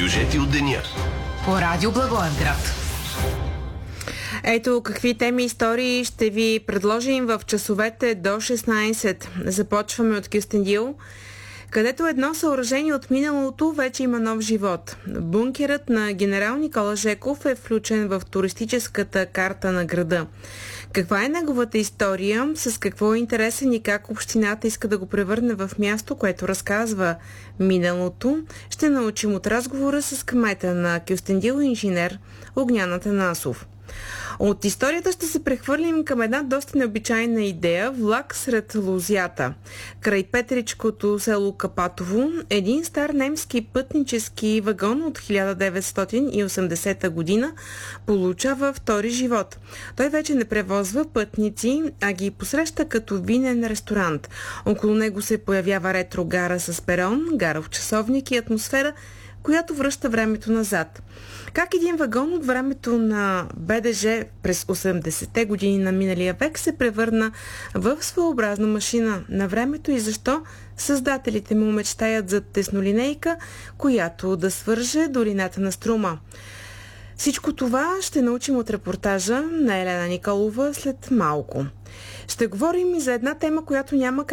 Сюжети от деня. По радио Благоевград. Ето какви теми и истории ще ви предложим в часовете до 16. Започваме от Кюстендил, където едно съоръжение от миналото вече има нов живот. Бункерът на генерал Никола Жеков е включен в туристическата карта на града. Каква е неговата история, с какво е интересен и как общината иска да го превърне в място, което разказва миналото, ще научим от разговора с кмета на Кюстендил, инженер Огнян Атанасов. От историята ще се прехвърлим към една доста необичайна идея – влак сред лозята. Край петричкото село Капатово, един стар немски пътнически вагон от 1980 година получава втори живот. Той вече не превозва пътници, а ги посреща като винен ресторант. Около него се появява ретро гара с перон, гаров часовник и атмосфера, която връща времето назад. Как един вагон от времето на БДЖ през 80-те години на миналия век се превърна в своеобразна машина на времето и защо създателите му мечтаят за теснолинейка, която да свърже долината на Струма. Всичко това ще научим от репортажа на Елена Николова след малко. Ще говорим и за една тема, която няма как